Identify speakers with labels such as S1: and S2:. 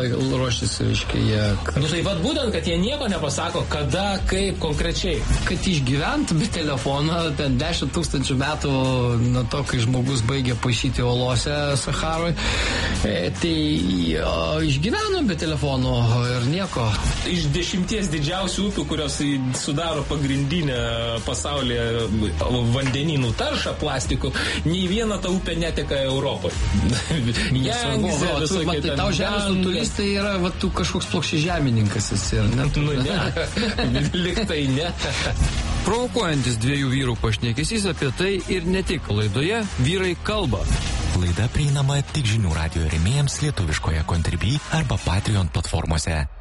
S1: ruoštis, reiškia, jie...
S2: Nu tai vad būtent, kad jie nieko nepasako, kada, kaip konkrečiai.
S1: Kad išgyventų be telefono, ten 10 000 metų nuo to, kai žmogus baigė paišyti olose Saharoj, tai išgyveno be telefono ir nieko.
S2: Iš 10 didžiausių upių, kurios sudaro pagrindinę pasaulyje vandenynų taršą plastikų, nei viena ta upė neteka Europoje.
S1: Tai tau žemės turistai yra, va, tu kažkoks plokščiažemininkas esi, ar ne?
S2: Nu ne, liktai ne.
S3: Provokuojantis dviejų vyrų pašnekesys apie tai ir ne tik laidoje Vyrai kalba.
S4: Laida prieinama tik žinių radijo rėmėjams lietuviškoje Contribui arba Patreon platformose.